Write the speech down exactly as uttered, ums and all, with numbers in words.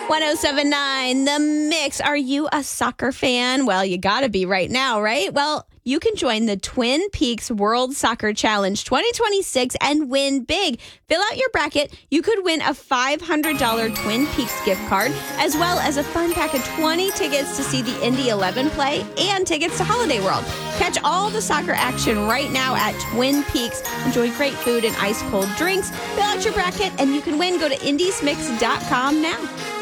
ten seventy-nine, The Mix. Are you a soccer fan? Well, you got to be right now, right? Well, you can join the Twin Peaks World Soccer Challenge twenty twenty-six and win big. Fill out your bracket. You could win a five hundred dollars Twin Peaks gift card, as well as a fun pack of twenty tickets to see the Indy eleven play and tickets to Holiday World. Catch all the soccer action right now at Twin Peaks. Enjoy great food and ice cold drinks. Fill out your bracket and you can win. Go to indies mix dot com now.